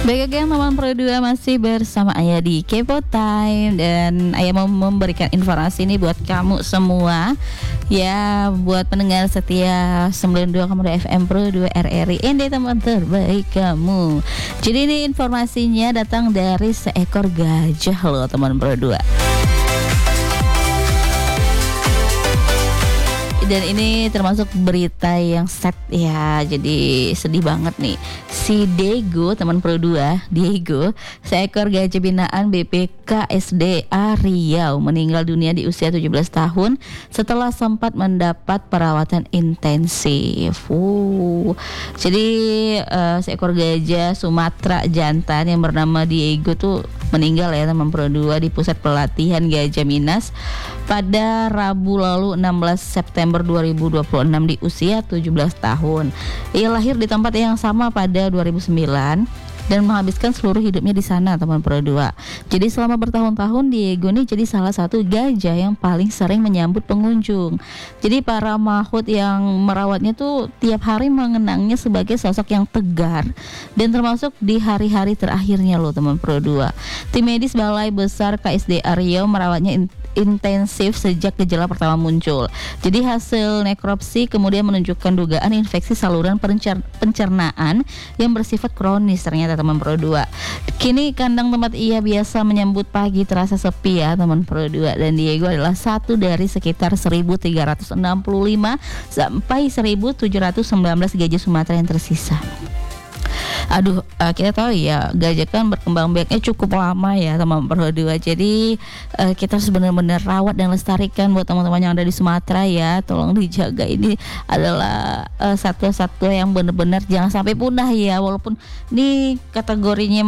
Baik, oke teman Pro 2 masih bersama Ayah di Kepo Time. Dan Ayah mau memberikan informasi ini buat kamu semua. Ya, buat pendengar setia 92,2 FM Pro 2 RRI. Ini teman terbaik kamu. Jadi ini informasinya datang dari seekor gajah loh teman Pro 2. Dan ini termasuk berita yang sad ya, jadi sedih banget nih. Si Diego, teman Pro 2, Diego, seekor gajah binaan BPKSDA Riau, meninggal dunia di usia 17 tahun setelah sempat mendapat perawatan intensif. Jadi seekor gajah Sumatera jantan yang bernama Diego tuh meninggal ya teman Pro 2 di pusat pelatihan Gajah Minas pada Rabu lalu 16 September 2026 di usia 17 tahun. Ia lahir di tempat yang sama pada 2009 dan menghabiskan seluruh hidupnya di sana teman Pro 2. Jadi selama bertahun-tahun Diego ini jadi salah satu gajah yang paling sering menyambut pengunjung. Jadi para mahut yang merawatnya tuh tiap hari mengenangnya sebagai sosok yang tegar dan termasuk di hari-hari terakhirnya loh teman Pro 2. Tim medis Balai Besar KSDA Riau merawatnya intensif sejak gejala pertama muncul. Jadi hasil nekropsi kemudian menunjukkan dugaan infeksi saluran pencernaan yang bersifat kronis ternyata teman Pro 2. Kini kandang tempat ia biasa menyambut pagi terasa sepi ya teman Pro 2, dan Diego adalah satu dari sekitar 1365 sampai 1719 gajah Sumatera yang tersisa. Kita tahu ya gajah kan berkembang biaknya cukup lama ya teman Pro 2. Jadi kita harus benar-benar rawat dan lestarikan buat teman-teman yang ada di Sumatera ya. Tolong dijaga, ini adalah satwa-satwa yang benar-benar jangan sampai punah ya. Walaupun ini kategorinya